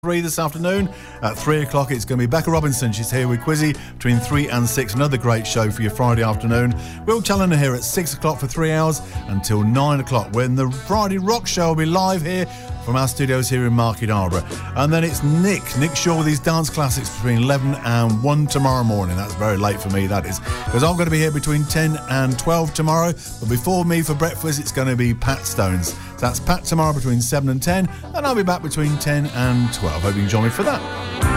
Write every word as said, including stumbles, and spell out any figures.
Three this afternoon. At three o'clock, it's going to be Becca Robinson. She's here with Quizzy between three and six. Another great show for your Friday afternoon. Will Challoner here at six o'clock for three hours until nine o'clock, when the Friday Rock Show will be live here from our studios here in Market Harborough. And then it's Nick, Nick Shaw with his dance classics between eleven and one tomorrow morning. That's very late for me, that is, because I'm going to be here between ten and twelve tomorrow. But before me for breakfast, it's going to be Pat Stones. So that's Pat tomorrow between seven and ten, and I'll be back between ten and twelve. Hope you can join me for that.